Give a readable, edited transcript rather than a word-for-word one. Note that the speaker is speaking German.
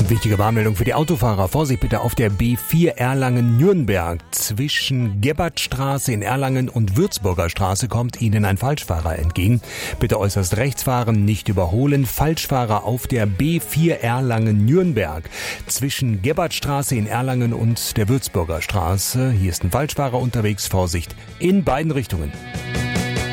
Wichtige Warnmeldung für die Autofahrer. Vorsicht bitte auf der B4 Erlangen-Nürnberg. Zwischen Gebhardtstraße in Erlangen und Würzburger Straße kommt Ihnen ein Falschfahrer entgegen. Bitte äußerst rechts fahren, nicht überholen. Falschfahrer auf der B4 Erlangen-Nürnberg. Zwischen Gebhardtstraße in Erlangen und der Würzburger Straße. Hier ist ein Falschfahrer unterwegs. Vorsicht in beiden Richtungen.